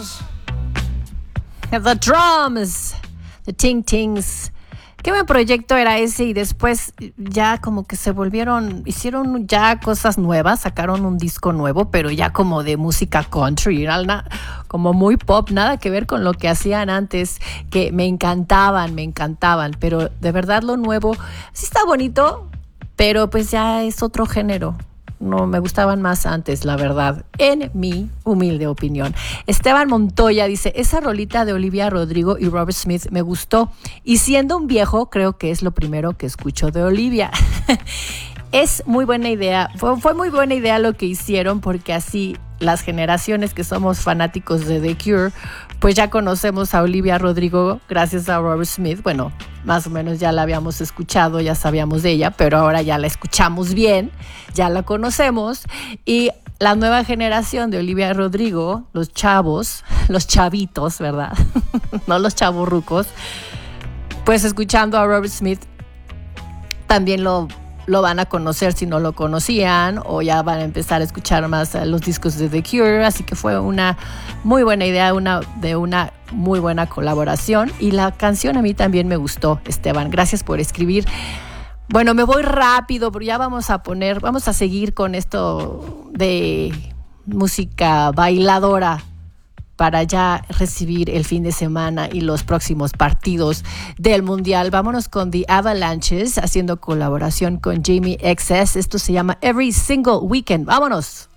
The Drums, The Ting Tings. Qué buen proyecto era ese, y después ya como que hicieron ya cosas nuevas, sacaron un disco nuevo, pero ya como de música country, como muy pop, nada que ver con lo que hacían antes, que me encantaban, pero de verdad lo nuevo sí está bonito, pero pues ya es otro género. No, me gustaban más antes, la verdad, en mi humilde opinión. Esteban Montoya dice, esa rolita de Olivia Rodrigo y Robert Smith me gustó, y siendo un viejo, creo que es lo primero que escucho de Olivia. Es muy buena idea, fue muy buena idea lo que hicieron, porque así las generaciones que somos fanáticos de The Cure, pues ya conocemos a Olivia Rodrigo gracias a Robert Smith. Bueno, más o menos ya la habíamos escuchado, ya sabíamos de ella, pero ahora ya la escuchamos bien, ya la conocemos, y la nueva generación de Olivia Rodrigo, los chavitos, ¿verdad? No los chavorrucos, pues escuchando a Robert Smith también lo van a conocer si no lo conocían, o ya van a empezar a escuchar más los discos de The Cure, así que fue una muy buena idea, una muy buena colaboración, y la canción a mí también me gustó, Esteban, gracias por escribir. Bueno, me voy rápido, pero ya vamos a seguir con esto de música bailadora para ya recibir el fin de semana y los próximos partidos del Mundial. Vámonos con The Avalanches haciendo colaboración con Jamie XS. Esto se llama Every Single Weekend. ¡Vámonos!